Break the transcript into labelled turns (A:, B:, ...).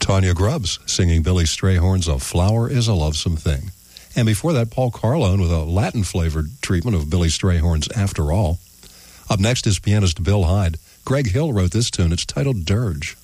A: Tanya Grubbs singing Billy Strayhorn's A Flower is a Lovesome Thing. And before that, Paul Carlone with a Latin-flavored treatment of Billy Strayhorn's After All. Up next is pianist Bill Hyde. Greg Hill wrote this tune. It's titled Dirge.